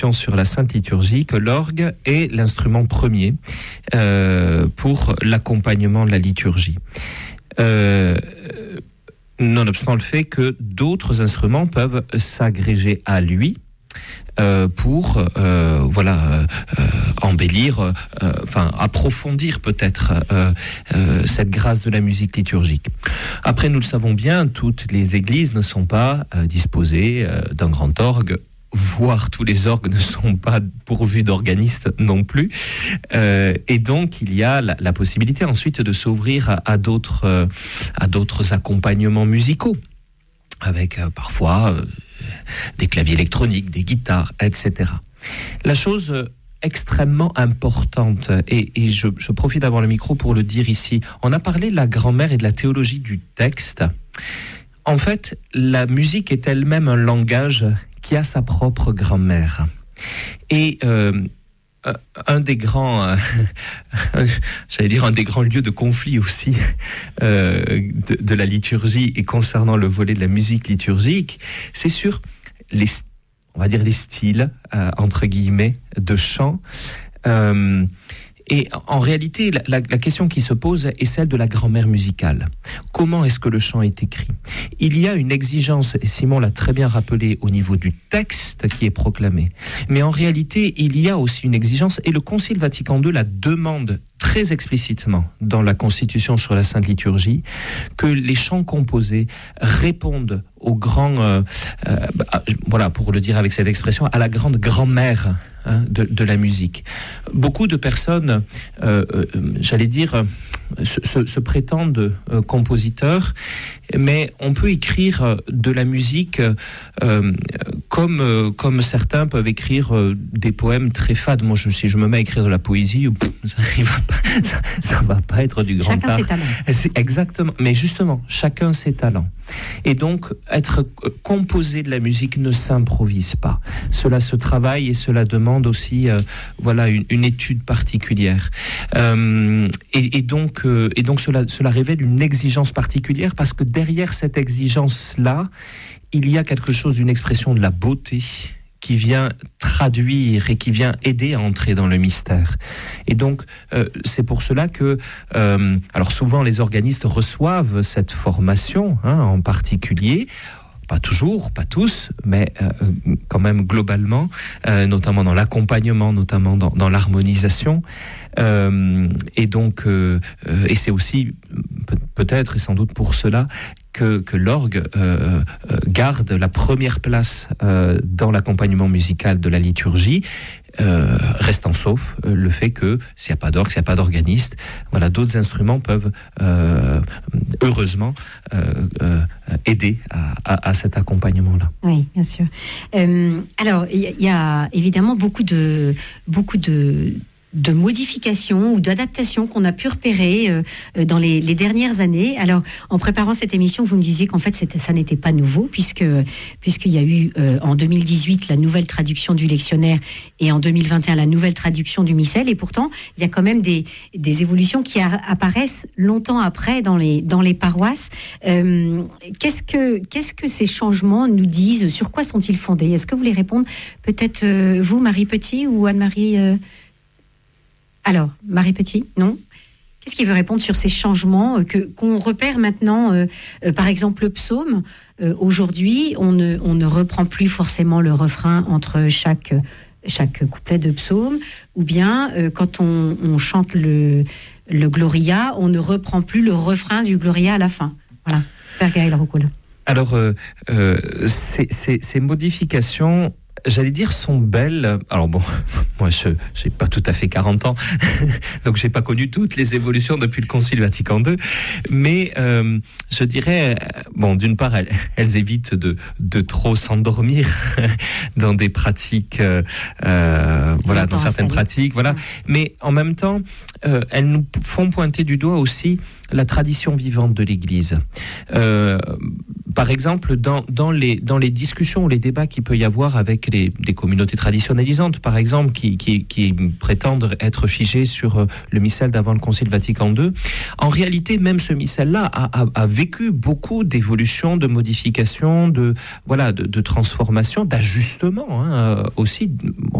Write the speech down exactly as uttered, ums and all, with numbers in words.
sur la Sainte Liturgie que l'orgue est l'instrument premier euh, pour l'accompagnement de la liturgie. Euh, nonobstant le fait que d'autres instruments peuvent s'agréger à lui euh, pour euh, voilà euh, embellir, euh, enfin approfondir peut-être euh, euh, cette grâce de la musique liturgique. Après, nous le savons bien, toutes les églises ne sont pas euh, disposées euh, d'un grand orgue, voire tous les orgues ne sont pas pourvus d'organistes non plus. Euh, et donc, il y a la, la possibilité ensuite de s'ouvrir à, à, d'autres, euh, à d'autres accompagnements musicaux, avec euh, parfois euh, des claviers électroniques, des guitares, et cetera. La chose euh, extrêmement importante, et, et je, je profite d'avoir le micro pour le dire ici, on a parlé de la grammaire et de la théologie du texte. En fait, la musique est elle-même un langage qui a sa propre grammaire. Et euh, un des grands, euh, j'allais dire un des grands lieux de conflit aussi euh, de, de la liturgie et concernant le volet de la musique liturgique, c'est sur les, on va dire les styles euh, entre guillemets de chant. Euh, Et en réalité, la, la, la question qui se pose est celle de la grammaire musicale. Comment est-ce que le chant est écrit ? Il y a une exigence, et Simon l'a très bien rappelé, au niveau du texte qui est proclamé. Mais en réalité, il y a aussi une exigence, et le Concile Vatican deux la demande très explicitement dans la Constitution sur la Sainte Liturgie, que les chants composés répondent au grand, euh, euh, bah, voilà, pour le dire avec cette expression, à la grande grand-mère hein, de, de la musique. Beaucoup de personnes, euh, euh, j'allais dire, se, se, se prétendent euh, compositeurs, mais on peut écrire de la musique euh, comme, euh, comme certains peuvent écrire euh, des poèmes très fades. Moi, je, si je me mets à écrire de la poésie, pff, ça ne va, ça, ça va pas être du grand art. Chacun ses talents. C'est exactement. Mais justement, chacun ses talents. Et donc, être composé de la musique ne s'improvise pas. Cela se travaille et cela demande aussi, euh, voilà, une, une étude particulière. Euh, et, et donc, euh, et donc cela, cela révèle une exigence particulière parce que derrière cette exigence-là, il y a quelque chose d'une expression de la beauté qui vient traduire et qui vient aider à entrer dans le mystère. Et donc, euh, c'est pour cela que, euh, alors souvent les organistes reçoivent cette formation, hein, en particulier, pas toujours, pas tous, mais euh, quand même globalement, euh, notamment dans l'accompagnement, notamment dans, dans l'harmonisation. Euh, et donc, euh, euh, et c'est aussi peut- peut-être et sans doute pour cela que, que l'orgue euh, euh, garde la première place euh, dans l'accompagnement musical de la liturgie, euh, restant sauf euh, le fait que s'il n'y a pas d'orgue, s'il n'y a pas d'organiste, voilà, d'autres instruments peuvent euh, heureusement euh, euh, aider à, à, à cet accompagnement-là. Oui, bien sûr. Euh, alors, il y, y a évidemment beaucoup de beaucoup de de modifications ou d'adaptations qu'on a pu repérer euh, dans les, les dernières années. Alors, en préparant cette émission, vous me disiez qu'en fait, c'était, ça n'était pas nouveau, puisque, puisqu'il y a eu euh, en deux mille dix-huit la nouvelle traduction du lectionnaire et en deux mille vingt et un la nouvelle traduction du missel. Et pourtant, il y a quand même des, des évolutions qui a, apparaissent longtemps après dans les, dans les paroisses. Euh, qu'est-ce que, qu'est-ce que ces changements nous disent ? Sur quoi sont-ils fondés ? Est-ce que vous voulez répondre ? Peut-être euh, vous, Marie Petit, ou Anne-Marie euh Alors, Marie Petit, non ? Qu'est-ce qui veut répondre sur ces changements que, qu'on repère maintenant euh, euh, par exemple, le psaume. Euh, aujourd'hui, on ne, on ne reprend plus forcément le refrain entre chaque, chaque couplet de psaume, ou bien euh, quand on, on chante le, le Gloria, on ne reprend plus le refrain du Gloria à la fin. Voilà, Père Gaël Roucoul. Alors, euh, euh, ces, ces, ces modifications, j'allais dire, sont belles. Alors bon, moi je j'ai pas tout à fait quarante ans, donc j'ai pas connu toutes les évolutions depuis le Concile Vatican deux, mais euh, je dirais, bon, d'une part, elles, elles évitent de, de trop s'endormir dans des pratiques, euh, euh, voilà, dans certaines installé. pratiques, voilà. Ouais. Mais en même temps, euh, elles nous font pointer du doigt aussi la tradition vivante de l'Église. Euh, par exemple, dans, dans, les, dans les discussions ou les débats qu'il peut y avoir avec aussi des, des communautés traditionnalisantes, par exemple, qui, qui, qui prétendent être figées sur le missel d'avant le Concile Vatican deux. En réalité, même ce missel-là a, a, a vécu beaucoup d'évolutions, de modifications, de, voilà, de, de transformations, d'ajustements hein, aussi.